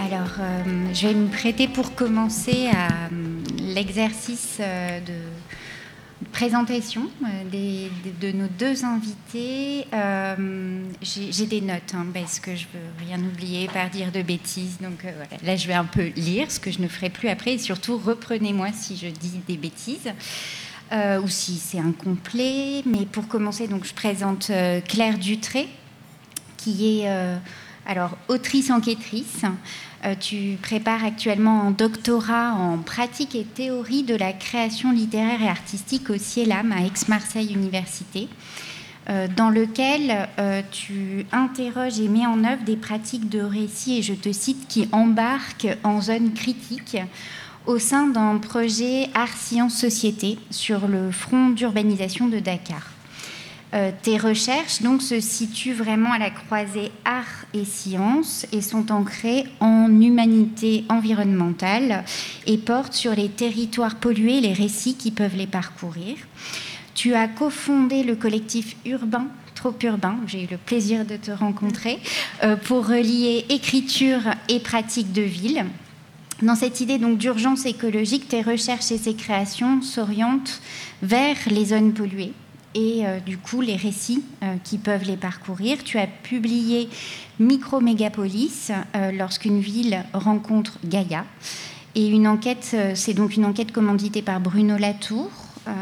Alors, je vais me prêter pour commencer à l'exercice de présentation de nos deux invités. J'ai des notes, parce que je ne veux rien oublier par dire de bêtises. Donc voilà, là, je vais un peu lire, ce que je ne ferai plus après. Et surtout, reprenez-moi si je dis des bêtises. Ou si c'est incomplet. Mais pour commencer, donc, je présente Claire Dutré, qui est autrice-enquêtrice. Tu prépares actuellement un doctorat en pratique et théorie de la création littéraire et artistique au CIELAM à Aix-Marseille Université, dans lequel tu interroges et mets en œuvre des pratiques de récit, et je te cite, qui embarquent en zone critique au sein d'un projet Art-Sciences-Société sur le front d'urbanisation de Dakar. Tes recherches donc se situent vraiment à la croisée art et science et sont ancrées en humanité environnementale et portent sur les territoires pollués et les récits qui peuvent les parcourir. Tu as cofondé le collectif urbain, Trop Urbain, j'ai eu le plaisir de te rencontrer, pour relier écriture et pratique de ville. Dans cette idée donc d'urgence écologique, tes recherches et tes créations s'orientent vers les zones polluées et du coup les récits qui peuvent les parcourir. Tu as publié Micro-Mégapolis, lorsqu'une ville rencontre Gaïa, et une enquête, c'est donc une enquête commanditée par Bruno Latour.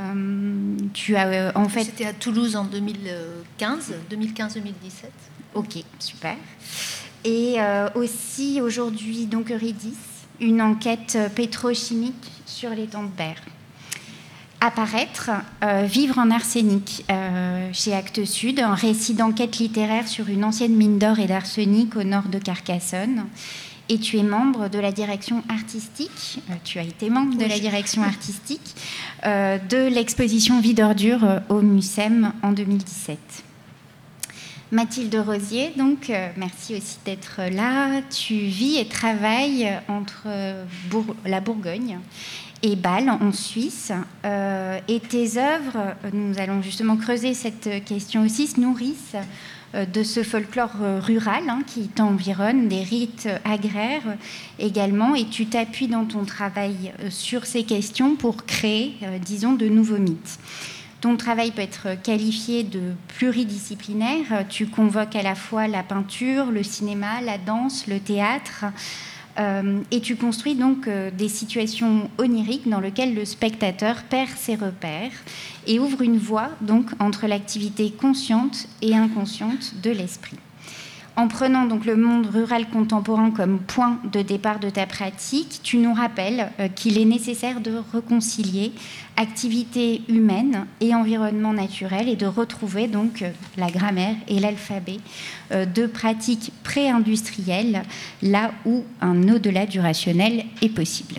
Tu as en fait... C'était à Toulouse en 2015-2017. Ok, super. Et aussi aujourd'hui donc Eurydice, une enquête pétrochimique sur l'étang de Berre. Apparaître, Vivre en arsenic, chez Actes Sud, un récit d'enquête littéraire sur une ancienne mine d'or et d'arsenic au nord de Carcassonne. Et tu es membre de la direction artistique, tu as été membre de la direction artistique de l'exposition Vie d'ordures au MUSEM en 2017. Mathilde Rosier, donc, merci aussi d'être là. Tu vis et travailles entre la Bourgogne et Bâle, en Suisse. Et tes œuvres, nous allons justement creuser cette question aussi, se nourrissent de ce folklore rural qui t'environne, des rites agraires également. Et tu t'appuies dans ton travail sur ces questions pour créer, disons, de nouveaux mythes. Ton travail peut être qualifié de pluridisciplinaire. Tu convoques à la fois la peinture, le cinéma, la danse, le théâtre. Et tu construis donc des situations oniriques dans lesquelles le spectateur perd ses repères et ouvre une voie donc entre l'activité consciente et inconsciente de l'esprit. En prenant donc le monde rural contemporain comme point de départ de ta pratique, tu nous rappelles qu'il est nécessaire de réconcilier activité humaine et environnement naturel et de retrouver donc la grammaire et l'alphabet de pratiques pré-industrielles, là où un au-delà du rationnel est possible.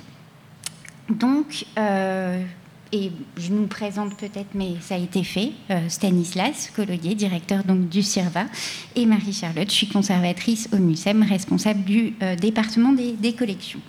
Donc, et je nous présente peut-être, mais ça a été fait, Stanislas Collodier, directeur donc du CIRVA, et Marie-Charlotte, je suis conservatrice au MUSEM, responsable du département des collections.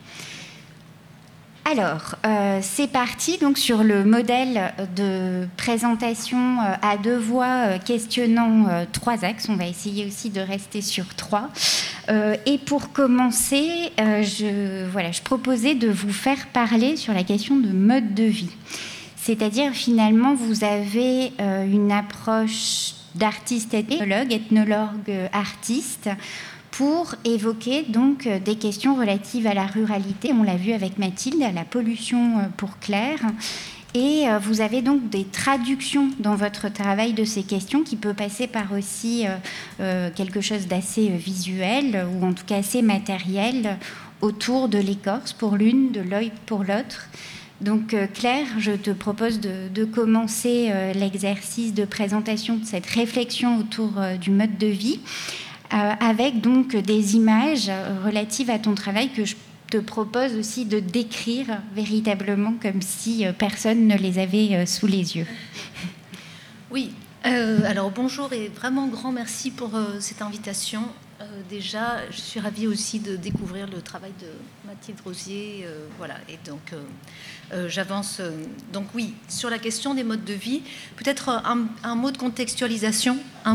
Alors, c'est parti donc sur le modèle de présentation à deux voix questionnant trois axes. On va essayer aussi de rester sur trois. Et pour commencer, je proposais de vous faire parler sur la question de mode de vie. C'est-à-dire, finalement, vous avez une approche d'artiste ethnologue artiste, pour évoquer donc des questions relatives à la ruralité. On l'a vu avec Mathilde, à la pollution pour Claire. Et vous avez donc des traductions dans votre travail de ces questions qui peut passer par aussi quelque chose d'assez visuel ou en tout cas assez matériel autour de l'écorce pour l'une, de l'œil pour l'autre. Donc Claire, je te propose de commencer l'exercice de présentation de cette réflexion autour du mode de vie avec donc des images relatives à ton travail que je te propose aussi de décrire véritablement comme si personne ne les avait sous les yeux. Oui, alors bonjour et vraiment grand merci pour cette invitation. Déjà, je suis ravie aussi de découvrir le travail de Mathilde Rosier. Voilà, et donc j'avance. Donc oui, sur la question des modes de vie, peut-être un mot de contextualisation,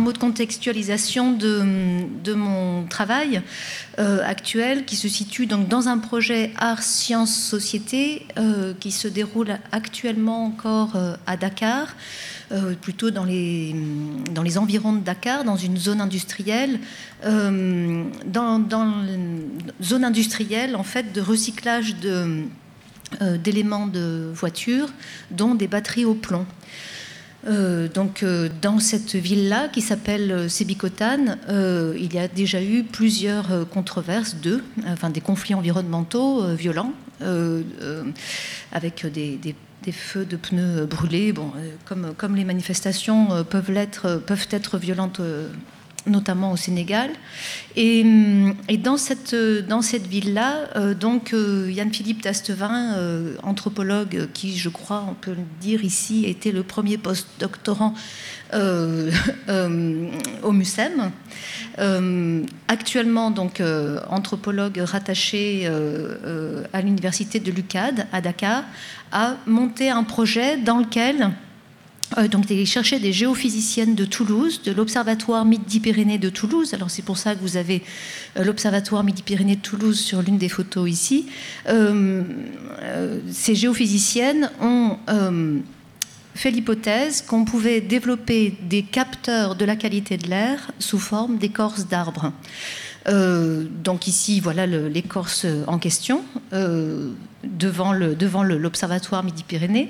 de mon travail actuel qui se situe donc dans un projet Art, Sciences, Société qui se déroule actuellement encore à Dakar. Plutôt dans les environs de Dakar, dans une zone industrielle, zone industrielle en fait de recyclage d'éléments de voitures, dont des batteries au plomb. Dans cette ville-là, qui s'appelle Sébikotane, il y a déjà eu plusieurs controverses, des conflits environnementaux violents, avec des feux de pneus brûlés, comme les manifestations peuvent être violentes, notamment au Sénégal. Et dans cette ville-là, Yann-Philippe Tastevin, anthropologue, qui, je crois, on peut le dire ici, était le premier post-doctorant au MUSEM, actuellement donc anthropologue rattaché à l'université de l'UCAD à Dakar, a monté un projet dans lequel il cherchait des géophysiciennes de Toulouse, de l'Observatoire Midi-Pyrénées de Toulouse. Alors c'est pour ça que vous avez l'Observatoire Midi-Pyrénées de Toulouse sur l'une des photos ici. Ces géophysiciennes ont fait l'hypothèse qu'on pouvait développer des capteurs de la qualité de l'air sous forme d'écorce d'arbres. Donc ici, voilà l'écorce en question, devant l'Observatoire Midi-Pyrénées.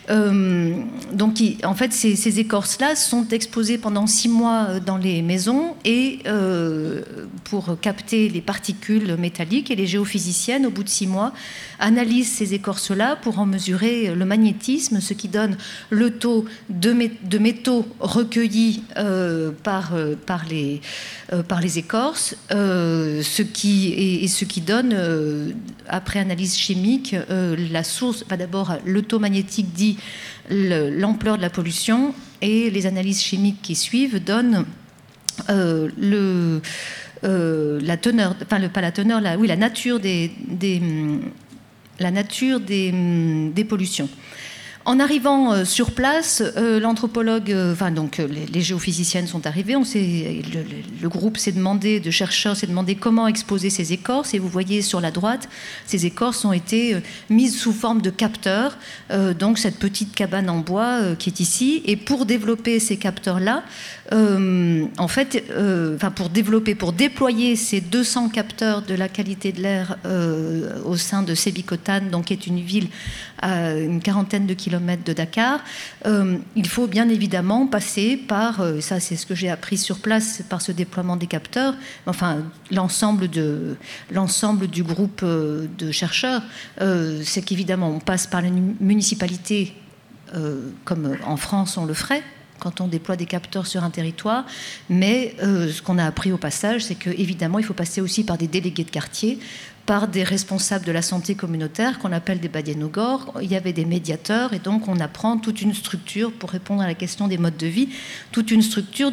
En fait, ces écorces-là sont exposées pendant 6 mois dans les maisons et pour capter les particules métalliques. Et les géophysiciennes, au bout de 6 mois, analysent ces écorces-là pour en mesurer le magnétisme, ce qui donne le taux de métaux recueillis par les écorces, ce qui donne, après analyse chimique, la source. D'abord, le taux magnétique dit l'ampleur de la pollution, et les analyses chimiques qui suivent donnent la teneur, la nature des pollutions. En arrivant sur place, l'anthropologue, les géophysiciennes sont arrivées. Le groupe de chercheurs s'est demandé comment exposer ces écorces. Et vous voyez sur la droite, ces écorces ont été mises sous forme de capteurs. Donc cette petite cabane en bois qui est ici. Et pour développer ces capteurs-là, pour déployer ces 200 capteurs de la qualité de l'air au sein de Sébikotane, donc qui est une ville à une quarantaine de kilomètres de Dakar, il faut bien évidemment passer par, ça c'est ce que j'ai appris sur place, par ce déploiement des capteurs, l'ensemble du groupe de chercheurs, c'est qu'évidemment on passe par les municipalités, comme en France on le ferait quand on déploie des capteurs sur un territoire, mais ce qu'on a appris au passage, c'est qu'évidemment il faut passer aussi par des délégués de quartier, par des responsables de la santé communautaire qu'on appelle des Badianougors. Il y avait des médiateurs, et donc on apprend toute une structure, pour répondre à la question des modes de vie, toute une structure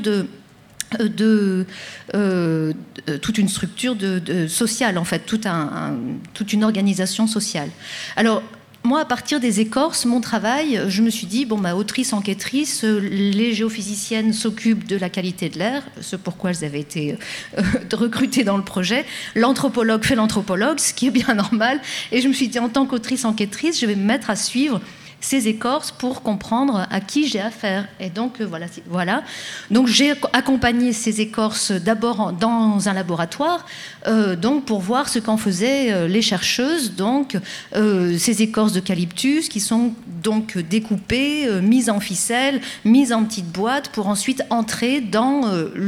sociale, en fait, toute une organisation sociale. Alors, moi, à partir des écorces, mon travail, je me suis dit, autrice, enquêtrice, les géophysiciennes s'occupent de la qualité de l'air, ce pourquoi elles avaient été recrutées dans le projet. L'anthropologue fait l'anthropologue, ce qui est bien normal. Et je me suis dit, en tant qu'autrice, enquêtrice, je vais me mettre à suivre ces écorces pour comprendre à qui j'ai affaire. Et donc, voilà. Donc, j'ai accompagné ces écorces d'abord dans un laboratoire, donc pour voir ce qu'en faisaient les chercheuses. Donc, ces écorces d'eucalyptus qui sont donc découpées, mises en ficelles, mises en petites boîtes pour ensuite entrer dans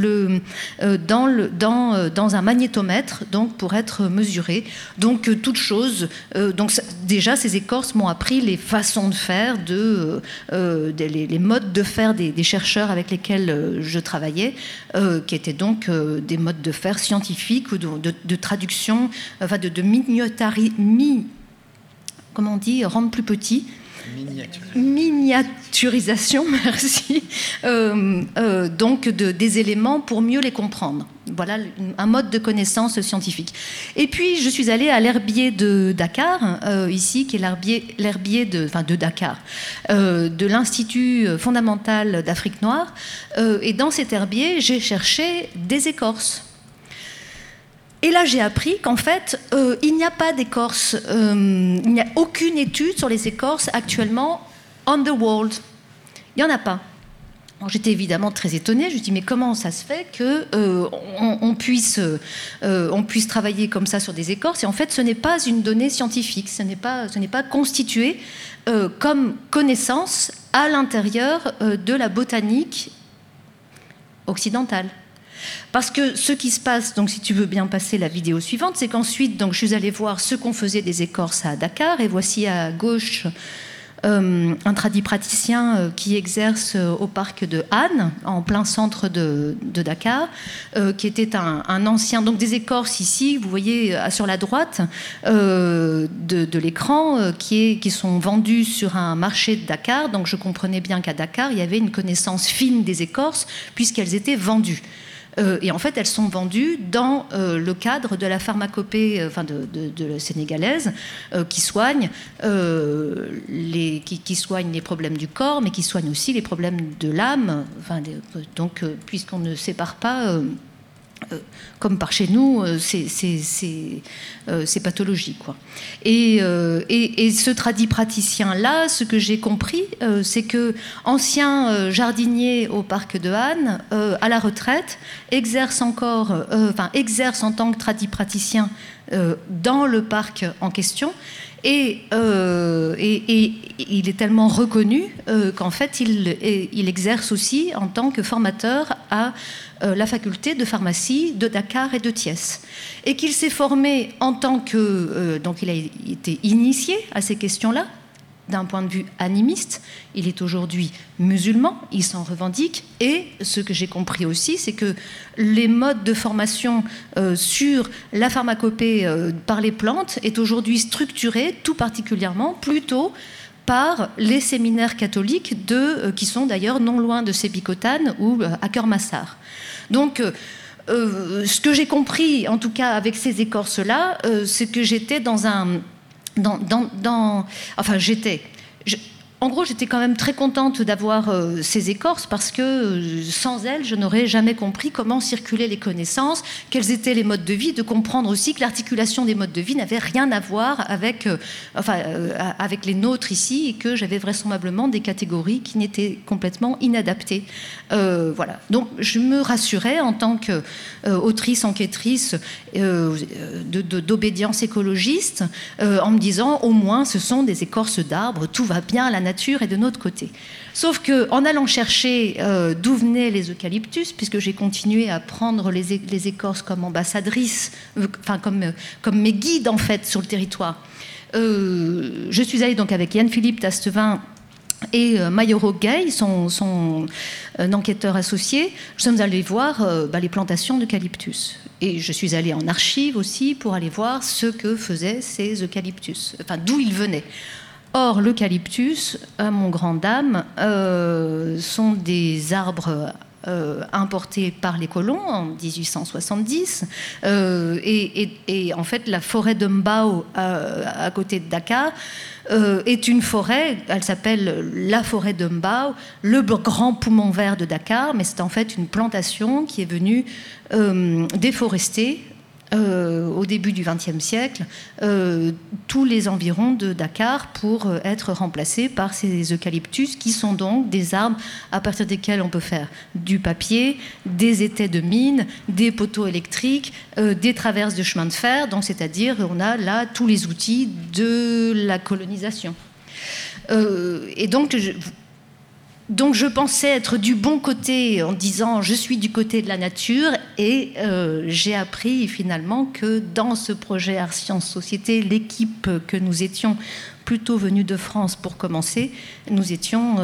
un magnétomètre, donc pour être mesurées. Donc, toute chose. Déjà, ces écorces m'ont appris les façons de faire, les modes de faire des chercheurs avec lesquels je travaillais, qui étaient donc des modes de faire scientifiques ou de traduction, comment on dit, rendre plus petit, miniaturisation, merci, donc des éléments pour mieux les comprendre. Voilà un mode de connaissance scientifique. Et puis, je suis allée à l'herbier de Dakar, ici, qui est l'herbier de Dakar, de l'Institut fondamental d'Afrique noire. Et dans cet herbier, j'ai cherché des écorces. Et là, j'ai appris qu'en fait, il n'y a pas d'écorce, il n'y a aucune étude sur les écorces actuellement on the world. Il n'y en a pas. Alors, j'étais évidemment très étonnée. Je me suis dit, mais comment ça se fait qu'on puisse travailler comme ça sur des écorces? Et en fait, ce n'est pas une donnée scientifique, ce n'est pas constitué comme connaissance à l'intérieur de la botanique occidentale. Parce que ce qui se passe, donc si tu veux bien passer la vidéo suivante, c'est qu'ensuite, donc, je suis allée voir ce qu'on faisait des écorces à Dakar, et voici à gauche un tradipraticien qui exerce au parc de Han, en plein centre de Dakar, qui était un ancien... Donc des écorces ici, vous voyez sur la droite de l'écran, qui sont vendues sur un marché de Dakar. Donc je comprenais bien qu'à Dakar, il y avait une connaissance fine des écorces, puisqu'elles étaient vendues. Et en fait, elles sont vendues dans le cadre de la pharmacopée de la sénégalaise qui soigne les problèmes du corps, mais qui soigne aussi les problèmes de l'âme. Donc, puisqu'on ne sépare pas, comme par chez nous, ces pathologies, quoi. Et ce tradipraticien-là, ce que j'ai compris, c'est que ancien jardinier au parc de Han, à la retraite, exerce en tant que tradipraticien dans le parc en question. Et il est tellement reconnu qu'en fait, il exerce aussi en tant que formateur à la faculté de pharmacie de Dakar et de Thiès. Et qu'il s'est formé en tant que... donc il a été initié à ces questions-là, d'un point de vue animiste. Il est aujourd'hui musulman, il s'en revendique. Et ce que j'ai compris aussi, c'est que les modes de formation sur la pharmacopée par les plantes est aujourd'hui structuré, tout particulièrement, plutôt par les séminaires catholiques qui sont d'ailleurs non loin de Sébikotane ou à Keur-Massar. Donc, ce que j'ai compris, en tout cas avec ces écorces-là, c'est que j'étais en gros, j'étais quand même très contente d'avoir ces écorces parce que sans elles, je n'aurais jamais compris comment circulaient les connaissances, quels étaient les modes de vie, de comprendre aussi que l'articulation des modes de vie n'avait rien à voir avec les nôtres ici et que j'avais vraisemblablement des catégories qui n'étaient complètement inadaptées. Voilà. Donc, je me rassurais en tant qu'autrice, enquêtrice d'obédience écologiste en me disant, au moins, ce sont des écorces d'arbres, tout va bien, la nature est de notre côté. Sauf qu'en allant chercher d'où venaient les eucalyptus, puisque j'ai continué à prendre les écorces comme ambassadrices, comme mes guides en fait sur le territoire, je suis allée donc avec Yann-Philippe Tastevin et Mayoro Gay, son enquêteur associé. Nous sommes allés voir les plantations d'eucalyptus. Et je suis allée en archives aussi pour aller voir ce que faisaient ces eucalyptus, d'où ils venaient. Or, l'eucalyptus, à mon grand dame, sont des arbres importés par les colons en 1870. Et en fait, la forêt de Mbao, à côté de Dakar, est une forêt, elle s'appelle la forêt de Mbao, le grand poumon vert de Dakar, mais c'est en fait une plantation qui est venue déforester au début du XXe siècle, tous les environs de Dakar pour être remplacés par ces eucalyptus qui sont donc des arbres à partir desquels on peut faire du papier, des étais de mines, des poteaux électriques, des traverses de chemin de fer, donc c'est-à-dire on a là tous les outils de la colonisation. Et donc je pensais être du bon côté en disant je suis du côté de la nature et j'ai appris finalement que dans ce projet Art Sciences Société, l'équipe que nous étions plutôt venus de France pour commencer, nous étions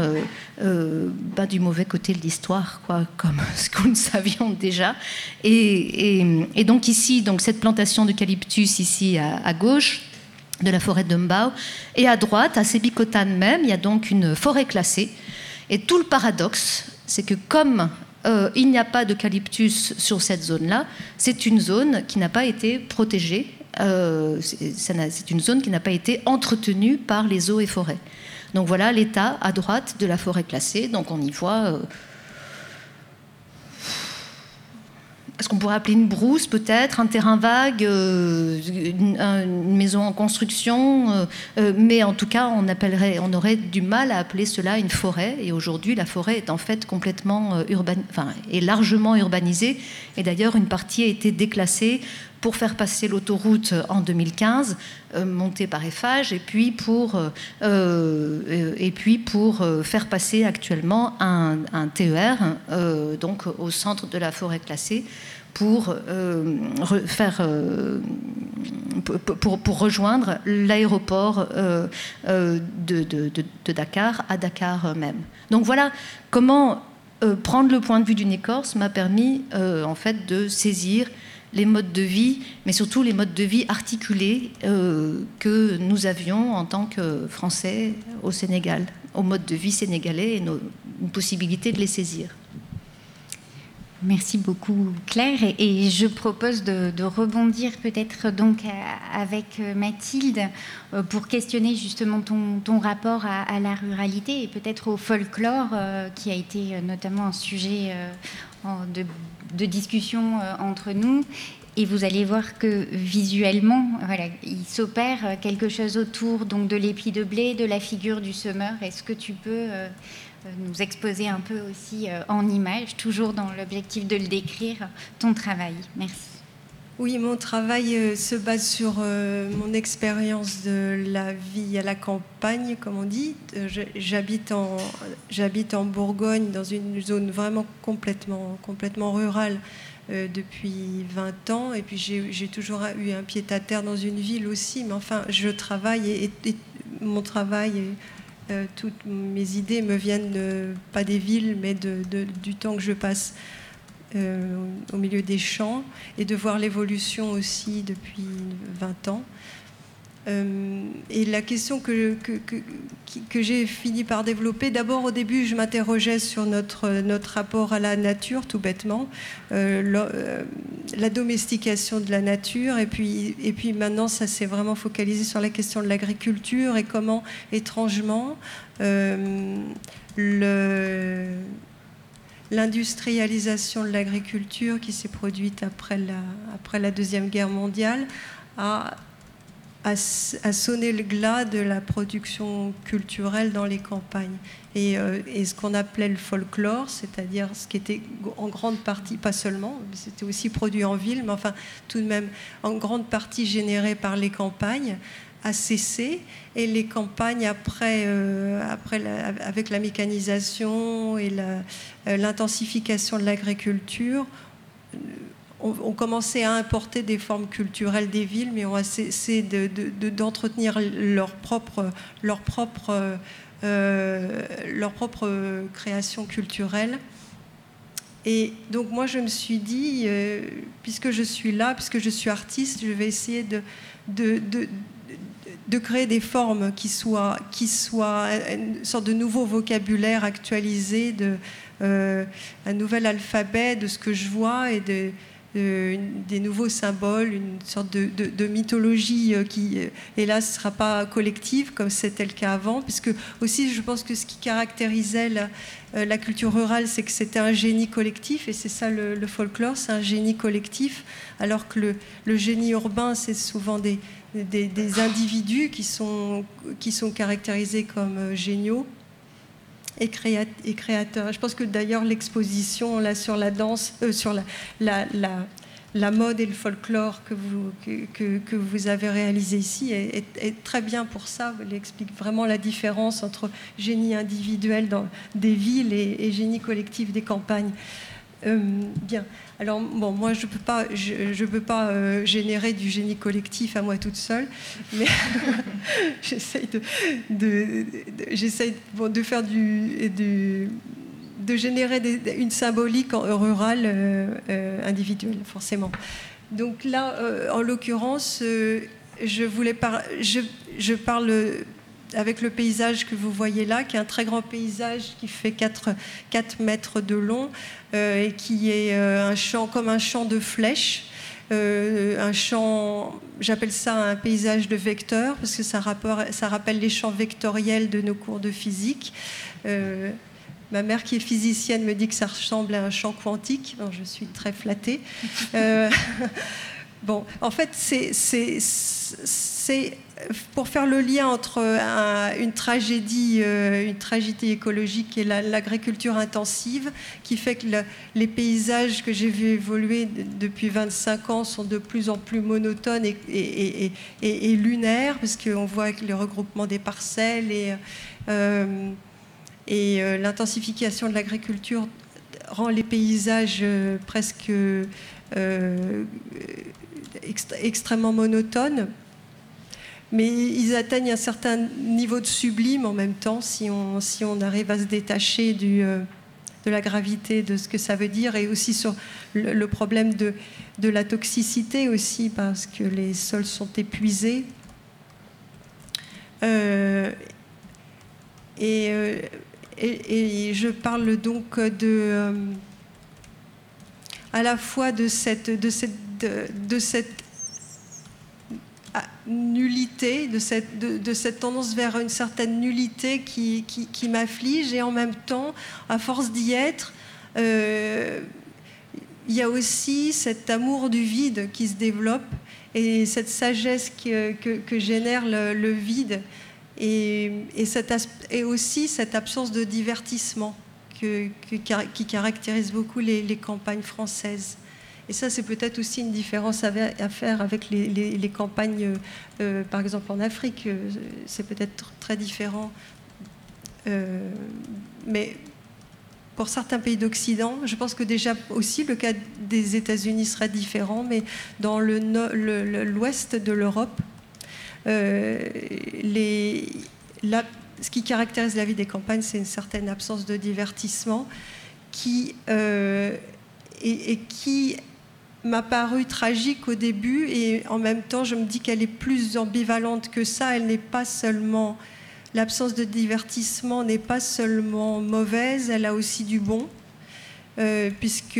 du mauvais côté de l'histoire, quoi, comme ce que nous savions déjà. Et donc ici, donc cette plantation d'eucalyptus ici à gauche, de la forêt de Mbao. Et à droite, à Sébikotane même, il y a donc une forêt classée. Et tout le paradoxe, c'est que comme il n'y a pas d'eucalyptus sur cette zone-là, c'est une zone qui n'a pas été protégée, c'est une zone qui n'a pas été entretenue par les eaux et forêts. Donc voilà l'état à droite de la forêt classée. Donc on y voit ce qu'on pourrait appeler une brousse peut-être, un terrain vague, une maison en construction, mais en tout cas on aurait du mal à appeler cela une forêt. Et aujourd'hui la forêt est en fait complètement est largement urbanisée. Et d'ailleurs une partie a été déclassée pour faire passer l'autoroute en 2015, montée par Eiffage, et puis pour faire passer actuellement un TER, donc au centre de la forêt classée, pour rejoindre l'aéroport de Dakar, à Dakar même. Donc voilà comment prendre le point de vue d'une Écorce m'a permis en fait de saisir les modes de vie, mais surtout les modes de vie articulés que nous avions en tant que Français au Sénégal, au mode de vie sénégalais et nos possibilités de les saisir. Merci beaucoup Claire, et je propose de rebondir peut-être donc avec Mathilde pour questionner justement ton rapport à la ruralité et peut-être au folklore qui a été notamment un sujet de discussion entre nous. Et vous allez voir que visuellement, voilà, il s'opère quelque chose autour donc de l'épi de blé, de la figure du semeur. Est-ce que tu peux nous exposer un peu aussi en images, toujours dans l'objectif de le décrire, ton travail? Merci. Oui, mon travail se base sur mon expérience de la vie à la campagne, comme on dit. J'habite en Bourgogne, dans une zone vraiment complètement rurale depuis 20 ans. Et puis j'ai toujours eu un pied-à-terre dans une ville aussi. Mais enfin, je travaille et mon travail toutes mes idées me viennent pas des villes, mais du temps que je passe au milieu des champs, et de voir l'évolution aussi depuis 20 ans. Et la question que j'ai fini par développer, d'abord au début je m'interrogeais sur notre rapport à la nature, tout bêtement, la domestication de la nature, et puis maintenant ça s'est vraiment focalisé sur la question de l'agriculture et comment étrangement l'industrialisation de l'agriculture qui s'est produite après la Deuxième Guerre mondiale a sonné le glas de la production culturelle dans les campagnes. Et ce qu'on appelait le folklore, c'est-à-dire ce qui était en grande partie, pas seulement, c'était aussi produit en ville, mais enfin tout de même en grande partie généré par les campagnes, a cessé. Et les campagnes, avec la mécanisation et l'intensification de l'agriculture, ont commencé à importer des formes culturelles des villes, mais ont cessé d'entretenir leur propre création culturelle. Et donc moi je me suis dit, puisque je suis là, puisque je suis artiste, je vais essayer de créer des formes qui soient une sorte de nouveau vocabulaire actualisé, un nouvel alphabet de ce que je vois, et des nouveaux symboles, une sorte de mythologie qui, hélas, ne sera pas collective comme c'était le cas avant, puisque aussi je pense que ce qui caractérisait la culture rurale, c'est que c'était un génie collectif, et c'est ça le folklore, c'est un génie collectif, alors que le génie urbain, c'est souvent des individus qui sont caractérisés comme géniaux et créateurs. Je pense que d'ailleurs l'exposition là sur la danse, sur la mode et le folklore que vous avez réalisé ici est très bien pour ça. Elle explique vraiment la différence entre génie individuel des villes et génie collectif des campagnes. Bien. Alors bon, moi je peux pas générer du génie collectif à moi toute seule, mais j'essaye de faire de générer une symbolique rurale individuelle, forcément. Donc là, en l'occurrence, je parle avec le paysage que vous voyez là, qui est un très grand paysage qui fait 4 mètres de long et qui est un champ comme un champ de flèches. Un champ, j'appelle ça un paysage de vecteurs parce que ça rappelle les champs vectoriels de nos cours de physique. Ma mère qui est physicienne me dit que ça ressemble à un champ quantique. Donc je suis très flattée. Bon, en fait, c'est pour faire le lien entre une tragédie écologique et l'agriculture intensive, qui fait que les paysages que j'ai vus évoluer depuis 25 ans sont de plus en plus monotones et lunaires, parce qu'on voit le regroupement des parcelles et l'intensification de l'agriculture rend les paysages presque extrêmement monotones. Mais ils atteignent un certain niveau de sublime en même temps, si on arrive à se détacher de la gravité de ce que ça veut dire, et aussi sur le problème de la toxicité aussi, parce que les sols sont épuisés. Et je parle donc à la fois de cette nullité, de cette tendance vers une certaine nullité qui m'afflige, et en même temps, à force d'y être, il y a aussi cet amour du vide qui se développe, et cette sagesse que génère le vide, et aussi cette absence de divertissement qui caractérise beaucoup les campagnes françaises. Et ça, c'est peut-être aussi une différence à faire avec les campagnes, par exemple en Afrique. C'est peut-être très différent. Mais pour certains pays d'Occident, je pense que déjà aussi le cas des États-Unis serait différent, mais dans l'ouest de l'Europe, ce qui caractérise la vie des campagnes, c'est une certaine absence de divertissement qui m'a paru tragique au début, et en même temps je me dis qu'elle est plus ambivalente que ça. Elle n'est pas seulement, l'absence de divertissement n'est pas seulement mauvaise, elle a aussi du bon, puisque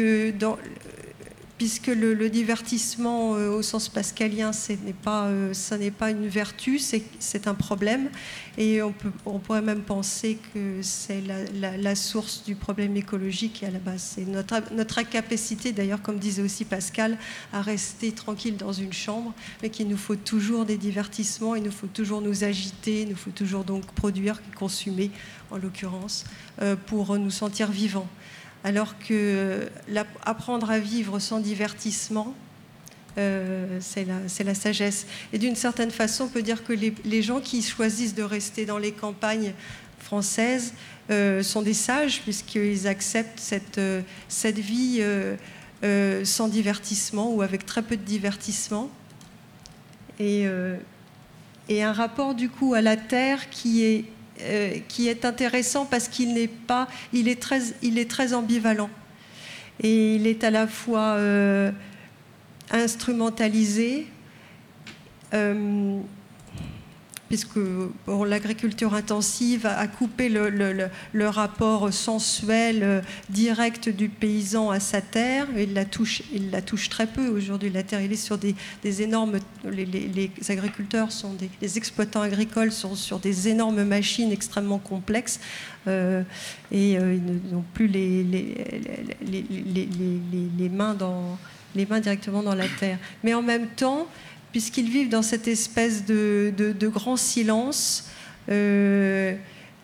le divertissement au sens pascalien, ça n'est pas une vertu, c'est un problème, et on pourrait même penser que c'est la source du problème écologique, et à la base c'est notre incapacité, d'ailleurs comme disait aussi Pascal, à rester tranquille dans une chambre, mais qu'il nous faut toujours des divertissements, il nous faut toujours nous agiter, il nous faut toujours donc produire, consommer en l'occurrence, pour nous sentir vivants. Alors que apprendre à vivre sans divertissement, c'est la sagesse. Et d'une certaine façon, on peut dire que les gens qui choisissent de rester dans les campagnes françaises sont des sages, puisqu'ils acceptent cette vie sans divertissement, ou avec très peu de divertissement. Et un rapport du coup à la terre qui est intéressant, parce qu'il est très ambivalent, et il est à la fois instrumentalisé, puisque l'agriculture intensive a coupé le rapport sensuel direct du paysan à sa terre. Il la touche très peu aujourd'hui. La terre, il est sur des énormes... Les agriculteurs les exploitants agricoles sont sur des énormes machines extrêmement complexes, et ils n'ont plus les mains directement dans la terre. Mais en même temps, puisqu'ils vivent dans cette espèce de grand silence, il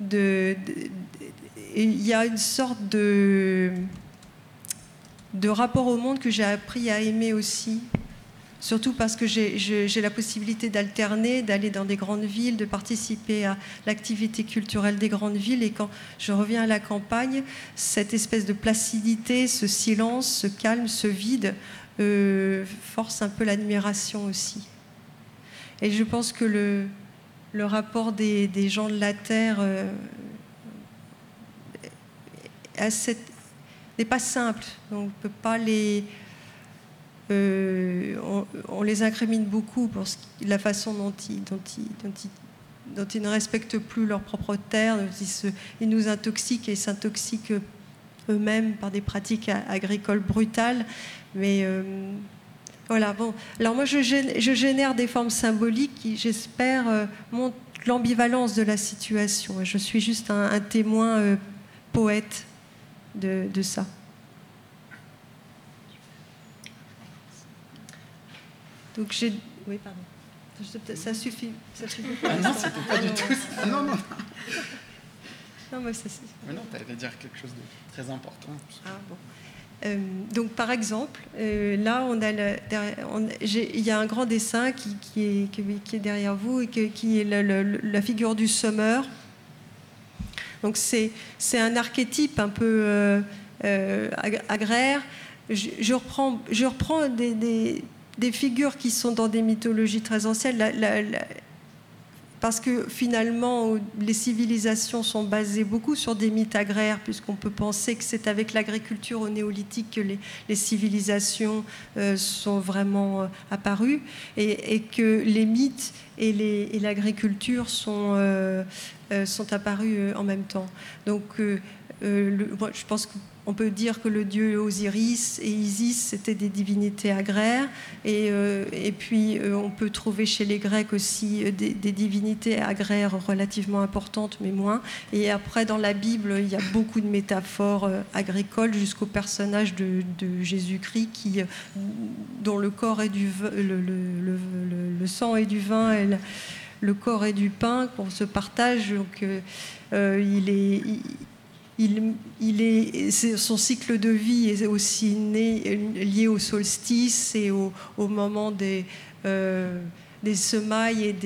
y a une sorte de rapport au monde que j'ai appris à aimer aussi, surtout parce que j'ai la possibilité d'alterner, d'aller dans des grandes villes, de participer à l'activité culturelle des grandes villes, et quand je reviens à la campagne, cette espèce de placidité, ce silence, ce calme, ce vide, force un peu l'admiration aussi. Et je pense que le rapport des gens de la terre n'est pas simple. On ne peut pas on les incrimine beaucoup pour la façon dont ils ne respectent plus leur propre terre, ils nous intoxiquent et s'intoxiquent eux-mêmes par des pratiques agricoles brutales. Mais voilà, bon. Alors moi, je génère des formes symboliques qui, j'espère, montrent l'ambivalence de la situation. Je suis juste un témoin poète de ça. Donc j'ai... Oui, pardon. Ça suffit. Non, c'était pas du tout ça. Non. Non, mais ça... Mais non, tu allais dire quelque chose de très important. Ah bon. Donc par exemple, là il y a un grand dessin qui est derrière vous et qui est la figure du semeur. Donc c'est un archétype un peu agraire. Je reprends des figures qui sont dans des mythologies très anciennes. Parce que finalement, les civilisations sont basées beaucoup sur des mythes agraires, puisqu'on peut penser que c'est avec l'agriculture au néolithique que les civilisations sont vraiment apparues, et que les mythes et l'agriculture sont apparus en même temps. Donc, je pense qu'on peut dire que le dieu Osiris et Isis, c'était des divinités agraires. Et puis, on peut trouver chez les Grecs aussi des divinités agraires relativement importantes, mais moins. Et après, dans la Bible, il y a beaucoup de métaphores agricoles, jusqu'au personnage de Jésus-Christ, dont le corps est le sang est du vin et le corps est du pain qu'on se partage. Donc, son cycle de vie est aussi lié au solstice et au moment des semailles et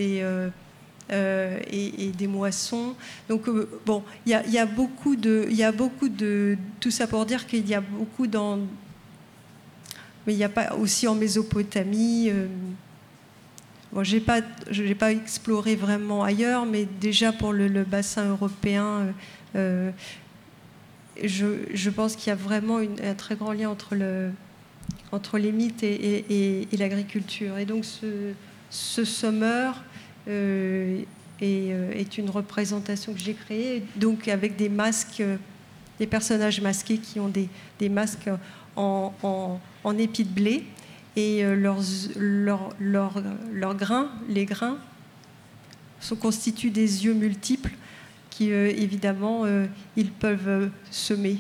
des moissons. Donc bon, il y a beaucoup de tout ça pour dire qu'il y a beaucoup mais il n'y a pas aussi en Mésopotamie. Bon, j'ai pas exploré vraiment ailleurs, mais déjà pour le bassin européen. Je pense qu'il y a vraiment un très grand lien entre les mythes et l'agriculture. Et donc ce semeur est une représentation que j'ai créée, donc avec des masques, des personnages masqués qui ont des masques en épis de blé, et leurs grains, les grains, constituent des yeux multiples qui, évidemment, ils peuvent semer.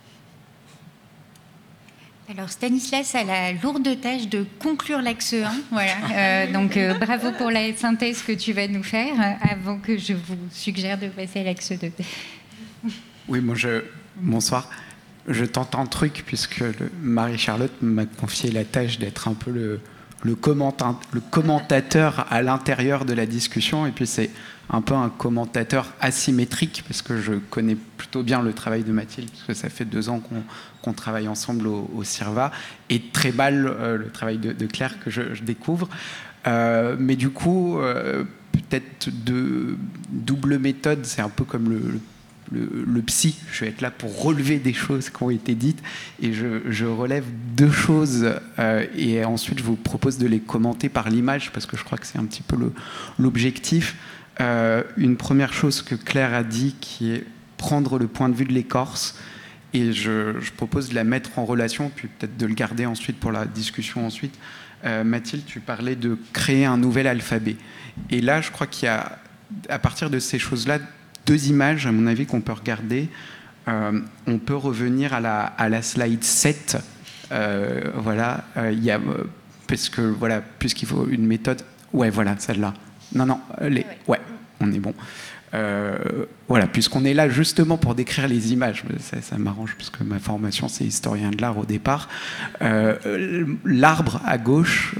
Alors Stanislas a la lourde tâche de conclure l'axe 1. Voilà. Donc bravo pour la synthèse que tu vas nous faire avant que je vous suggère de passer à l'axe 2. Oui, bonsoir. Je tente un truc puisque Marie-Charlotte m'a confié la tâche d'être un peu le commentateur à l'intérieur de la discussion, et puis c'est un peu un commentateur asymétrique parce que je connais plutôt bien le travail de Mathilde, parce que ça fait 2 ans qu'on travaille ensemble au CIRVA, et très mal le travail de Claire que je découvre. Mais du coup, peut-être de double méthode, c'est un peu comme le psy. Je vais être là pour relever des choses qui ont été dites, et je relève 2 choses et ensuite je vous propose de les commenter par l'image, parce que je crois que c'est un petit peu l'objectif. Une première chose que Claire a dit, qui est prendre le point de vue de l'écorce, et je propose de la mettre en relation, puis peut-être de le garder ensuite pour la discussion ensuite. Mathilde, tu parlais de créer un nouvel alphabet, et là je crois qu'il y a, à partir de ces choses-là, 2 images, à mon avis, qu'on peut regarder. On peut revenir à la slide 7. Voilà, parce que, voilà, puisqu'il faut une méthode. Ouais, voilà, celle-là. Non, ouais, on est bon. Voilà, puisqu'on est là justement pour décrire les images. Ça m'arrange, parce que ma formation, c'est historien de l'art au départ. L'arbre à gauche...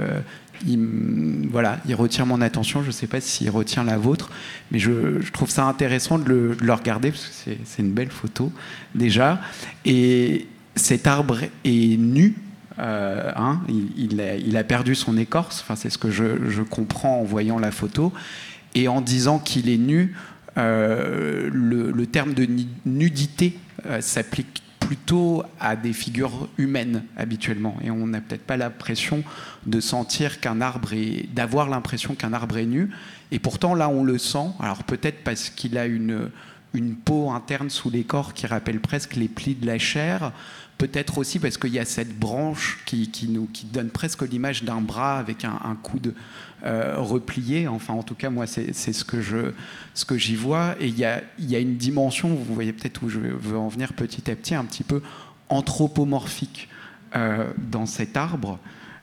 il retient mon attention. Je ne sais pas s'il retient la vôtre, mais je trouve ça intéressant de le regarder, parce que c'est une belle photo déjà. Et cet arbre est nu, il a perdu son écorce, enfin, c'est ce que je comprends en voyant la photo. Et en disant qu'il est nu, le terme de nudité s'applique plutôt à des figures humaines habituellement. Et on n'a peut-être pas l'impression de sentir qu'un arbre d'avoir l'impression qu'un arbre est nu. Et pourtant, là, on le sent. Alors peut-être parce qu'il a une peau interne sous l'écorce qui rappelle presque les plis de la chair. Peut-être aussi parce qu'il y a cette branche qui donne presque l'image d'un bras avec un coude replié. Enfin, en tout cas, moi, c'est ce que j'y vois. Et il y a une dimension, vous voyez peut-être où je veux en venir petit à petit, un petit peu anthropomorphique dans cet arbre.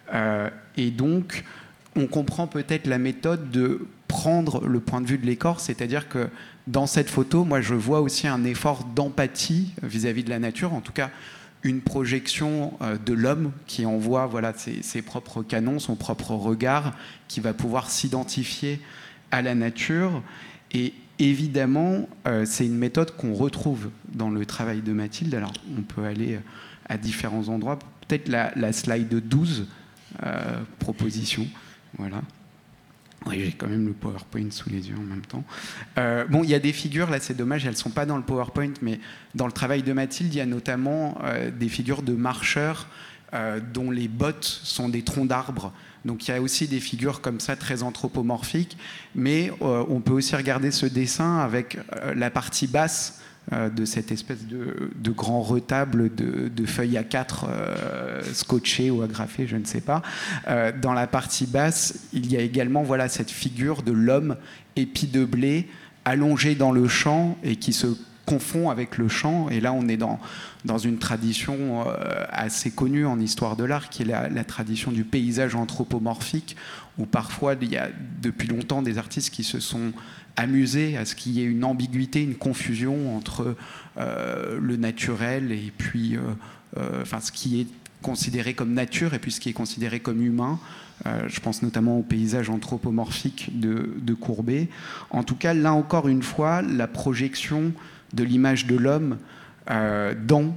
Et donc, on comprend peut-être la méthode de prendre le point de vue de l'écorce, c'est-à-dire que dans cette photo, moi, je vois aussi un effort d'empathie vis-à-vis de la nature, en tout cas, une projection de l'homme qui envoie ses propres canons, son propre regard, qui va pouvoir s'identifier à la nature. Et évidemment, c'est une méthode qu'on retrouve dans le travail de Mathilde. Alors, on peut aller à différents endroits. Peut-être la slide 12, proposition. Voilà. Oui, j'ai quand même le PowerPoint sous les yeux en même temps. Bon, il y a des figures, là c'est dommage, elles ne sont pas dans le PowerPoint, mais dans le travail de Mathilde, il y a notamment des figures de marcheurs dont les bottes sont des troncs d'arbres. Donc il y a aussi des figures comme ça très anthropomorphiques, mais on peut aussi regarder ce dessin avec la partie basse de cette espèce de grand retable de feuilles A4 scotchées ou agrafées, je ne sais pas. Dans la partie basse, il y a également cette figure de l'homme épi de blé allongé dans le champ et qui se confond avec le champ. Et là, on est dans une tradition assez connue en histoire de l'art, qui est la tradition du paysage anthropomorphique, où parfois, il y a depuis longtemps des artistes qui se sont amusés à ce qu'il y ait une ambiguïté, une confusion entre le naturel et puis ce qui est considéré comme nature et puis ce qui est considéré comme humain. Je pense notamment au paysage anthropomorphique de Courbet. En tout cas, là encore une fois, la projection de l'image de l'homme dans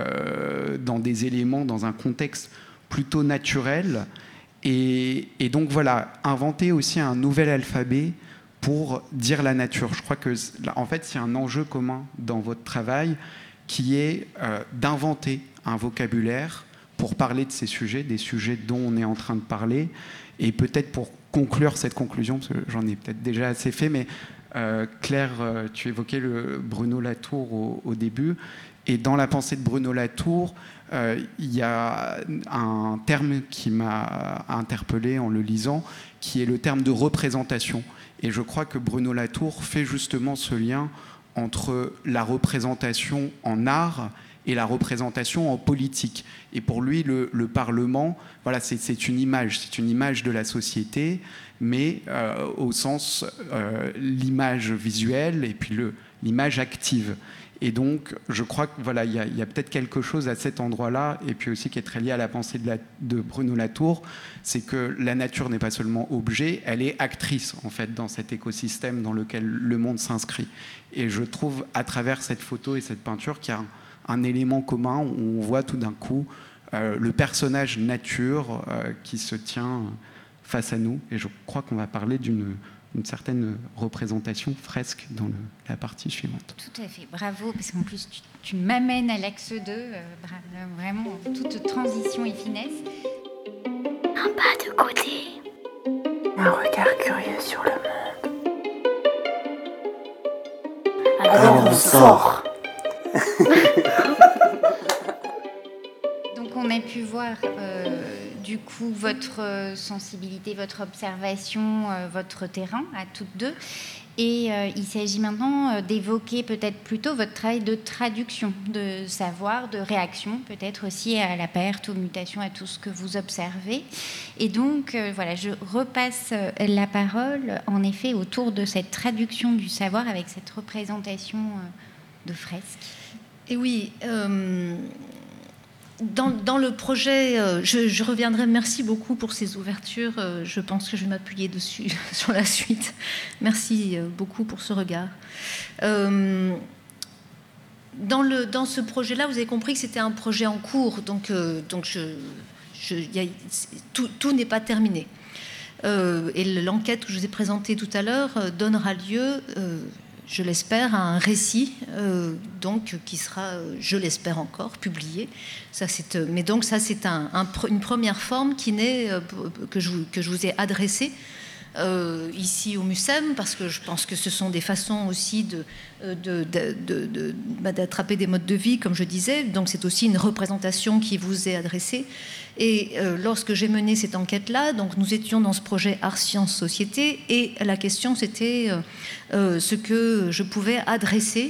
des éléments, dans un contexte plutôt naturel. Et donc voilà, inventer aussi un nouvel alphabet pour dire la nature. Je crois que, en fait, c'est un enjeu commun dans votre travail qui est d'inventer un vocabulaire pour parler de ces sujets, des sujets dont on est en train de parler. Et peut-être pour conclure cette conclusion, parce que j'en ai peut-être déjà assez fait, mais Claire, tu évoquais Bruno Latour au début. Et dans la pensée de Bruno Latour, il y a un terme qui m'a interpellé en le lisant, qui est le terme de représentation. Et je crois que Bruno Latour fait justement ce lien entre la représentation en art et la représentation en politique. Et pour lui, le Parlement, c'est une image de la société, mais au sens l'image visuelle et puis l'image active. Et donc, je crois que y a peut-être quelque chose à cet endroit-là, et puis aussi qui est très lié à la pensée de Bruno Latour, c'est que la nature n'est pas seulement objet, elle est actrice, en fait, dans cet écosystème dans lequel le monde s'inscrit. Et je trouve, à travers cette photo et cette peinture, qu'il y a un élément commun où on voit tout d'un coup le personnage nature qui se tient face à nous. Et je crois qu'on va parler d'une certaine représentation fresque dans la partie suivante. Tout à fait, bravo, parce qu'en plus tu m'amènes à l'axe 2, vraiment toute transition et finesse. Un pas de côté, un regard curieux sur le monde. Alors on sort. Donc on a pu voir du coup votre sensibilité, votre observation, votre terrain à toutes deux. Et il s'agit maintenant d'évoquer peut-être plutôt votre travail de traduction, de savoir, de réaction, peut-être aussi à la perte, aux mutations, à tout ce que vous observez. Et donc, je repasse la parole, en effet, autour de cette traduction du savoir avec cette représentation de fresques. Et oui, dans le projet, je reviendrai, merci beaucoup pour ces ouvertures, je pense que je vais m'appuyer dessus sur la suite. Merci beaucoup pour ce regard. Dans ce projet-là, vous avez compris que c'était un projet en cours, donc tout n'est pas terminé. Et l'enquête que je vous ai présentée tout à l'heure donnera lieu je l'espère, un récit donc qui sera, je l'espère encore, publié. Ça, mais donc ça, c'est une première forme qui naît, que je vous ai adressée ici au MUSEM, parce que je pense que ce sont des façons aussi d'attraper des modes de vie, comme je disais. Donc c'est aussi une représentation qui vous est adressée. Et lorsque j'ai mené cette enquête-là, donc nous étions dans ce projet Art, Sciences, Société, et la question c'était ce que je pouvais adresser,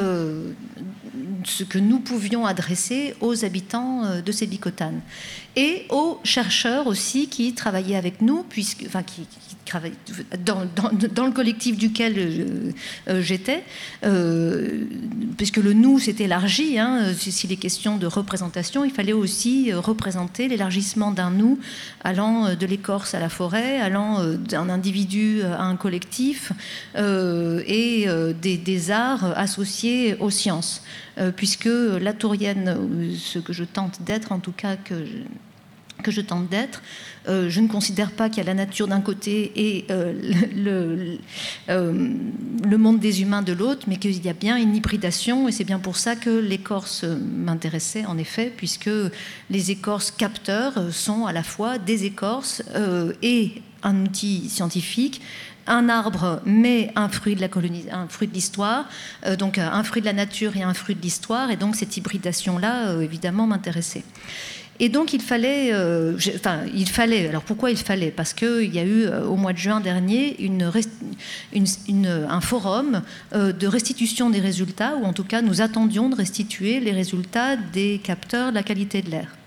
ce que nous pouvions adresser aux habitants de Sébikotane et aux chercheurs aussi qui travaillaient avec nous, qui travaillaient dans le collectif duquel j'étais, puisque le nous s'est élargi. S'il est question de représentation, il fallait aussi représenter l'élargissement d'un nous allant de l'écorce à la forêt, allant d'un individu à un collectif, et des arts associés aux sciences. Puisque la tourienne, ce que je tente d'être, en tout cas que je tente d'être, je ne considère pas qu'il y a la nature d'un côté et le monde des humains de l'autre, mais qu'il y a bien une hybridation, et c'est bien pour ça que l'écorce m'intéressait, en effet, puisque les écorces capteurs sont à la fois des écorces et un outil scientifique, un arbre, mais un fruit de un fruit de l'histoire, donc un fruit de la nature et un fruit de l'histoire, et donc cette hybridation-là, évidemment, m'intéressait. Et donc il fallait, alors pourquoi il fallait ? Parce qu'il y a eu au mois de juin dernier un forum de restitution des résultats, ou en tout cas nous attendions de restituer les résultats des capteurs de la qualité de l'air.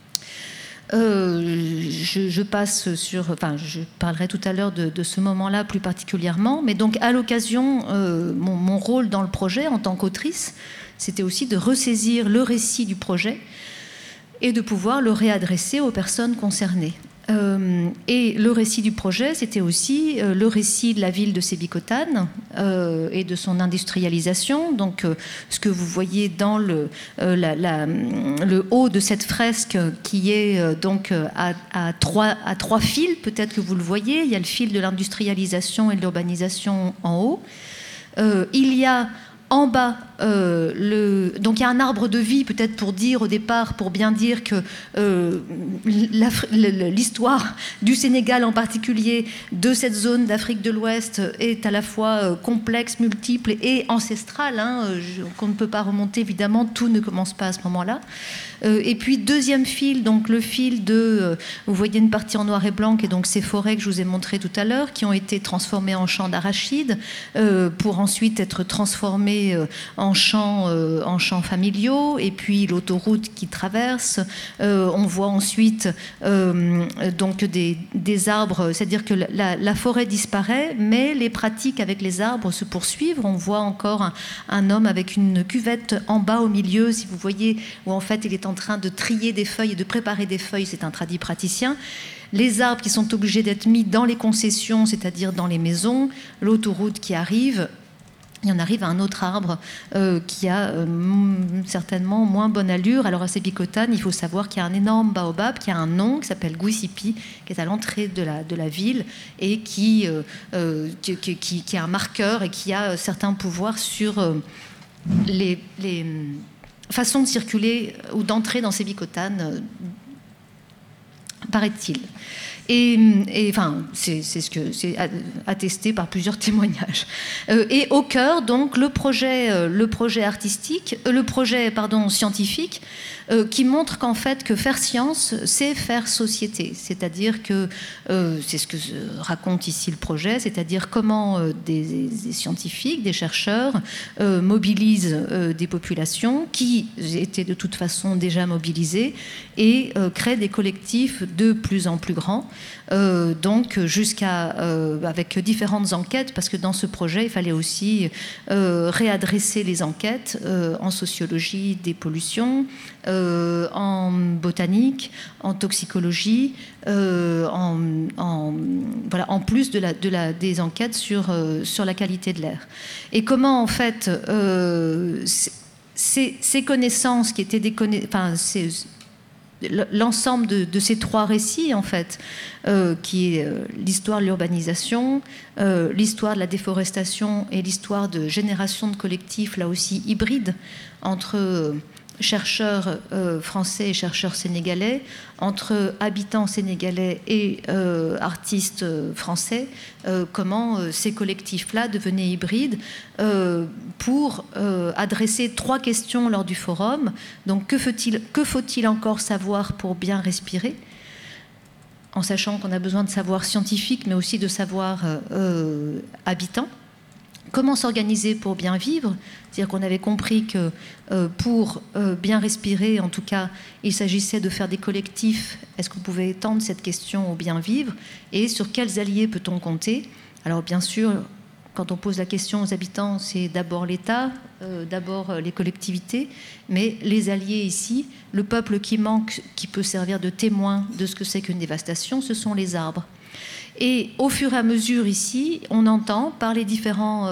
Je parlerai tout à l'heure de ce moment-là plus particulièrement, mais donc à l'occasion, mon rôle dans le projet en tant qu'autrice, c'était aussi de ressaisir le récit du projet et de pouvoir le réadresser aux personnes concernées. Et le récit du projet, c'était aussi le récit de la ville de Sébikotane et de son industrialisation. Donc, ce que vous voyez dans le haut de cette fresque, qui est donc à trois fils, peut-être que vous le voyez. Il y a le fil de l'industrialisation et de l'urbanisation en haut. Il y a en bas, donc il y a un arbre de vie, peut-être pour dire au départ, pour bien dire que l'histoire du Sénégal en particulier, de cette zone d'Afrique de l'Ouest, est à la fois complexe, multiple et ancestrale. Qu'on ne peut pas remonter, évidemment, tout ne commence pas à ce moment-là. Et puis deuxième fil, donc le fil de, vous voyez une partie en noir et blanc, et donc ces forêts que je vous ai montrées tout à l'heure, qui ont été transformées en champs d'arachides, pour ensuite être transformées en champs familiaux, et puis l'autoroute qui traverse. On voit ensuite donc des arbres, c'est-à-dire que la forêt disparaît, mais les pratiques avec les arbres se poursuivent. On voit encore un homme avec une cuvette en bas au milieu, si vous voyez, où en fait il est en train de trier des feuilles et de préparer des feuilles. C'est un tradit praticien. Les arbres qui sont obligés d'être mis dans les concessions, c'est-à-dire dans les maisons, l'autoroute qui arrive. Il en arrive à un autre arbre qui a certainement moins bonne allure. Alors à Sébikotane, il faut savoir qu'il y a un énorme baobab qui a un nom, qui s'appelle Gouissipi, qui est à l'entrée de la ville, et qui est un marqueur et qui a certains pouvoirs sur les façons de circuler ou d'entrer dans Sébikotane, paraît-il. Et enfin, c'est ce que c'est attesté par plusieurs témoignages. Et au cœur, donc, le projet scientifique, qui montre qu'en fait, que faire science, c'est faire société. C'est-à-dire que c'est ce que raconte ici le projet, c'est-à-dire comment des scientifiques, des chercheurs mobilisent des populations qui étaient de toute façon déjà mobilisées et créent des collectifs de plus en plus grands. Donc jusqu'à avec différentes enquêtes, parce que dans ce projet il fallait aussi réadresser les enquêtes en sociologie des pollutions, en botanique, en toxicologie, en plus des enquêtes sur la qualité de l'air. Et comment en fait ces connaissances qui étaient l'ensemble de ces 3 récits, en fait, qui est l'histoire de l'urbanisation, l'histoire de la déforestation et l'histoire de génération de collectifs, là aussi hybrides, entre chercheurs français et chercheurs sénégalais, entre habitants sénégalais et artistes français, comment ces collectifs-là devenaient hybrides, pour adresser 3 questions lors du forum. Donc, que faut-il encore savoir pour bien respirer, en sachant qu'on a besoin de savoir scientifique, mais aussi de savoir habitant. Comment s'organiser pour bien vivre? C'est-à-dire qu'on avait compris que pour bien respirer, en tout cas, il s'agissait de faire des collectifs. Est-ce qu'on pouvait étendre cette question au bien vivre? Et sur quels alliés peut-on compter? Alors bien sûr, quand on pose la question aux habitants, c'est d'abord l'État, d'abord les collectivités, mais les alliés ici, le peuple qui manque, qui peut servir de témoin de ce que c'est qu'une dévastation, ce sont les arbres. Et au fur et à mesure ici, on entend par les différents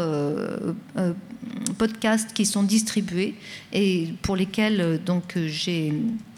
podcasts qui sont distribués et pour lesquels donc j'ai